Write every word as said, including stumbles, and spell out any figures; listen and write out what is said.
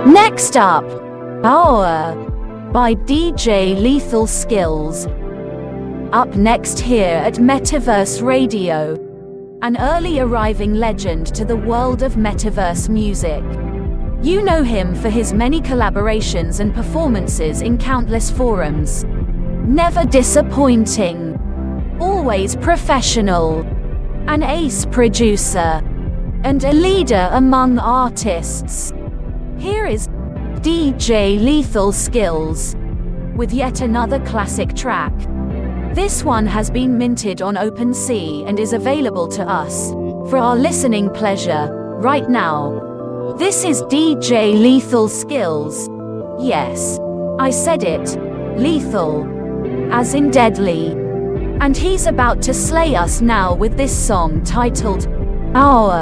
Next up, Hour by D J Lethal Skills. Up next here at Metaverse Radio, an early arriving legend to the world of Metaverse music. You know him for his many collaborations and performances in countless forums. Never disappointing, always professional, an ace producer, and a leader among artists. Here is D J Lethal Skills with yet another classic track. This one has been minted on OpenSea and is available to us for our listening pleasure right now. This is D J Lethal Skills. Yes, I said it. Lethal, as in deadly. And he's about to slay us now with this song titled Hour.